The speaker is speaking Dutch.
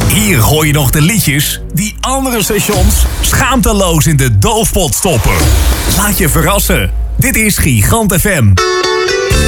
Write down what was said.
Hier gooi je nog de liedjes die andere stations schaamteloos in de doofpot stoppen. Laat je verrassen. Dit is Gigant FM.